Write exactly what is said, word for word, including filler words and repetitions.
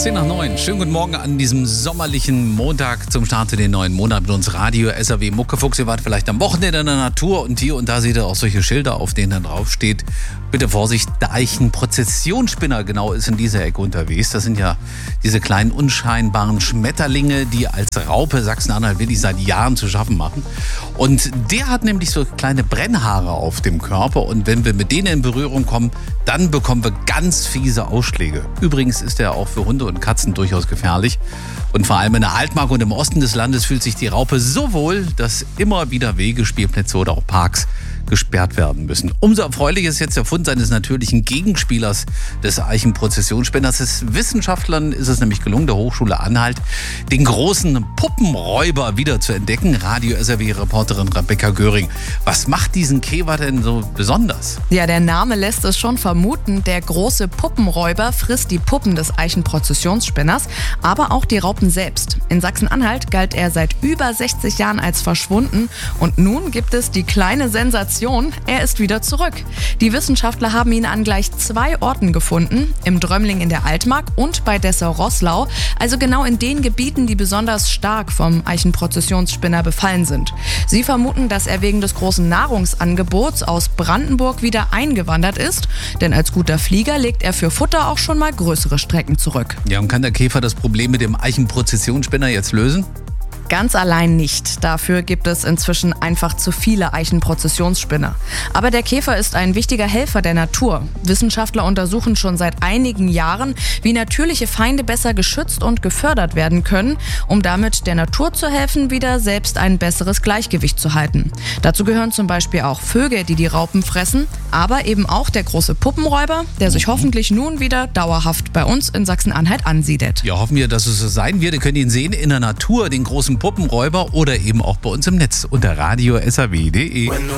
zehn nach neun. Schönen guten Morgen an diesem sommerlichen Montag zum Start in den neuen Monat mit uns Radio S R W Muckefuchs. Ihr wart vielleicht am Wochenende in der Natur und hier und da seht ihr auch solche Schilder, auf denen dann drauf steht: Bitte Vorsicht, Deichenprozessionsspinner genau ist in dieser Ecke unterwegs. Das sind ja diese kleinen unscheinbaren Schmetterlinge, die als Raupe Sachsen-Anhalt wirklich seit Jahren zu schaffen machen. Und der hat nämlich so kleine Brennhaare auf dem Körper und wenn wir mit denen in Berührung kommen, dann bekommen wir ganz fiese Ausschläge. Übrigens ist er auch für Hunde und Katzen durchaus gefährlich. Und vor allem in der Altmark und im Osten des Landes fühlt sich die Raupe so wohl, dass immer wieder Wege, Spielplätze oder auch Parks gesperrt werden müssen. Umso erfreulicher ist jetzt der Fund seines natürlichen Gegenspielers des Eichenprozessionsspinners. Es Wissenschaftlern ist es nämlich gelungen, der Hochschule Anhalt, den großen Puppenräuber wieder zu entdecken. Radio S R W-Reporterin Rebecca Göring. Was macht diesen Käfer denn so besonders? Ja, der Name lässt es schon vermuten. Der große Puppenräuber frisst die Puppen des Eichenprozessionsspinners, aber auch die Raupen selbst. In Sachsen-Anhalt galt er seit über sechzig Jahren als verschwunden und nun gibt es die kleine Sensation. Er ist wieder zurück. Die Wissenschaftler haben ihn an gleich zwei Orten gefunden, im Drömling in der Altmark und bei Dessau-Roßlau, also genau in den Gebieten, die besonders stark vom Eichenprozessionsspinner befallen sind. Sie vermuten, dass er wegen des großen Nahrungsangebots aus Brandenburg wieder eingewandert ist, denn als guter Flieger legt er für Futter auch schon mal größere Strecken zurück. Ja, und kann der Käfer das Problem mit dem Eichenprozessionsspinner jetzt lösen? Ganz allein nicht. Dafür gibt es inzwischen einfach zu viele Eichenprozessionsspinner. Aber der Käfer ist ein wichtiger Helfer der Natur. Wissenschaftler untersuchen schon seit einigen Jahren, wie natürliche Feinde besser geschützt und gefördert werden können, um damit der Natur zu helfen, wieder selbst ein besseres Gleichgewicht zu halten. Dazu gehören zum Beispiel auch Vögel, die die Raupen fressen, aber eben auch der große Puppenräuber, der sich hoffentlich nun wieder dauerhaft bei uns in Sachsen-Anhalt ansiedelt. Ja, hoffen wir, dass es so sein wird. Ihr könnt ihn sehen in der Natur, den großen Puppenräuber oder eben auch bei uns im Netz unter radio s r w punkt d e.